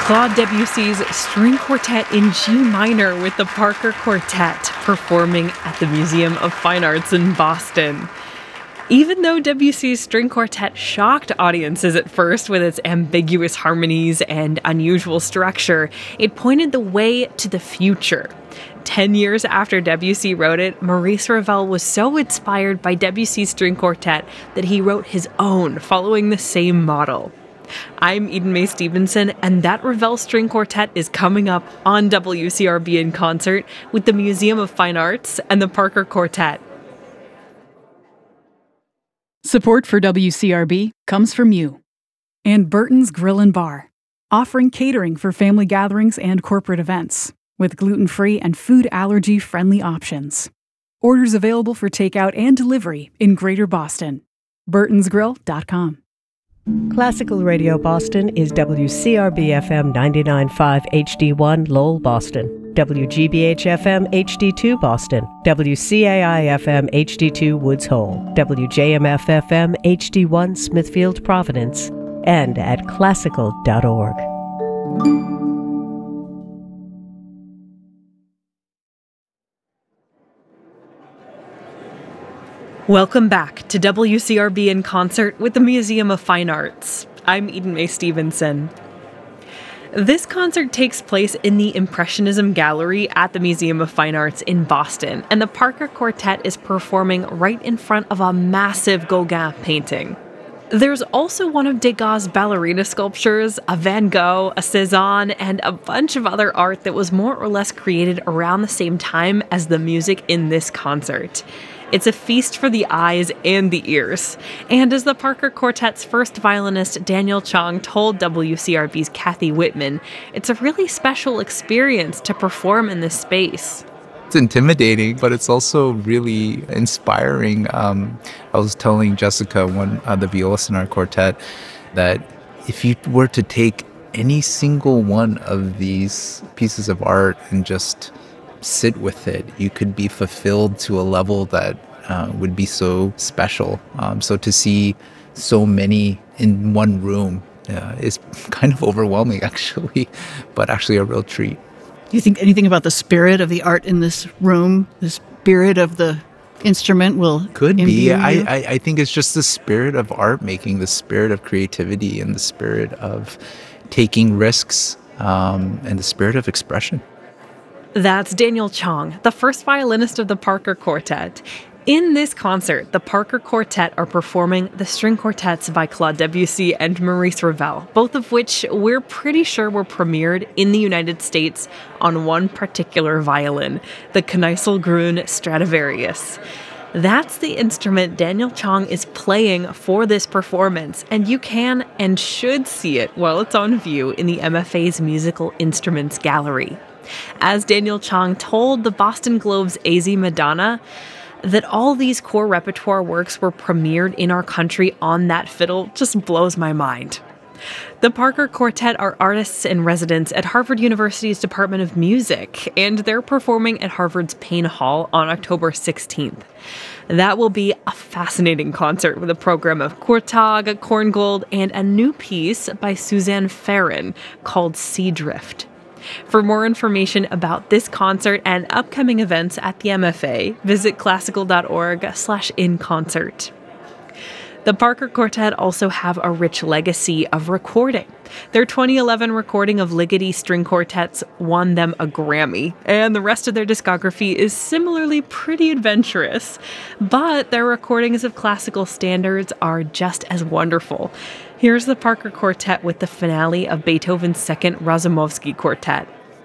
Claude Debussy's String Quartet in G minor with the Parker Quartet performing at the Museum of Fine Arts in Boston. Even though Debussy's String Quartet shocked audiences at first with its ambiguous harmonies and unusual structure, it pointed the way to the future. 10 years after Debussy wrote it, Maurice Ravel was so inspired by Debussy's String Quartet that he wrote his own, following the same model. I'm Eden Mae Stevenson, and that Ravel String Quartet is coming up on WCRB in concert with the Museum of Fine Arts and the Parker Quartet. Support for WCRB comes from you and Burton's Grill and Bar, offering catering for family gatherings and corporate events with gluten-free and food allergy-friendly options. Orders available for takeout and delivery in Greater Boston. burtonsgrill.com. Classical Radio Boston is WCRB-FM 99.5 HD1 Lowell, Boston, WGBH-FM HD2 Boston, WCAI-FM HD2 Woods Hole, WJMF-FM HD1 Smithfield, Providence, and at classical.org. Welcome back to WCRB in concert with the Museum of Fine Arts. I'm Eden Mae Stevenson. This concert takes place in the Impressionism Gallery at the Museum of Fine Arts in Boston, and the Parker Quartet is performing right in front of a massive Gauguin painting. There's also one of Degas' ballerina sculptures, a Van Gogh, a Cézanne, and a bunch of other art that was more or less created around the same time as the music in this concert. It's a feast for the eyes and the ears. And as the Parker Quartet's first violinist Daniel Chong told WCRB's Kathy Whitman, it's a really special experience to perform in this space. It's intimidating, but it's also really inspiring. I was telling Jessica, the violist in our quartet, that if you were to take any single one of these pieces of art and just sit with it, you could be fulfilled to a level that would be so special. So to see so many in one room is kind of overwhelming, actually, but actually a real treat. Do you think anything about the spirit of the art in this room, the spirit of the instrument will could be? You? I think it's just the spirit of art making, the spirit of creativity, and the spirit of taking risks, and the spirit of expression. That's Daniel Chong, the first violinist of the Parker Quartet. In this concert, the Parker Quartet are performing the String Quartets by Claude Debussy and Maurice Ravel, both of which we're pretty sure were premiered in the United States on one particular violin, the Kneissl-Grün Stradivarius. That's the instrument Daniel Chong is playing for this performance, and you can and should see it while it's on view in the MFA's Musical Instruments Gallery. As Daniel Chong told the Boston Globe's AZ Madonna, that all these core repertoire works were premiered in our country on that fiddle just blows my mind. The Parker Quartet are artists in residence at Harvard University's Department of Music, and they're performing at Harvard's Payne Hall on October 16th. That will be a fascinating concert with a program of Kurtag, Korngold, and a new piece by Suzanne Farren called Sea Drift. For more information about this concert and upcoming events at the MFA, visit classical.org/inconcert. The Parker Quartet also have a rich legacy of recording. Their 2011 recording of Ligeti String Quartets won them a Grammy, and the rest of their discography is similarly pretty adventurous. But their recordings of classical standards are just as wonderful. Here's the Parker Quartet with the finale of Beethoven's Second Razumovsky Quartet.